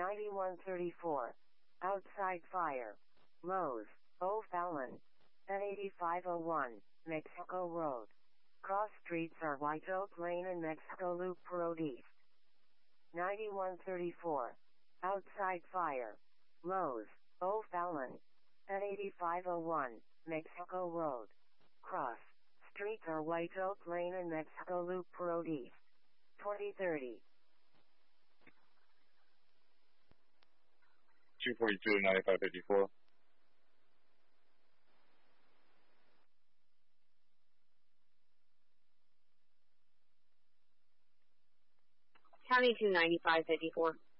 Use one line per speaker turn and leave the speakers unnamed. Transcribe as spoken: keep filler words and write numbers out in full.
ninety-one thirty-four. Outside fire. Lowe's, O'Fallon. At eighty-five oh one, Mexico Road. Cross streets are White Oak Lane and Mexico Loop Road East. ninety-one thirty-four. Outside fire. Lowe's, O'Fallon. At eighty-five oh one, Mexico Road. Cross streets are White Oak Lane and Mexico Loop Road East. twenty thirty.
two forty-two, ninety-five fifty-four.
County two ninety-five fifty-four.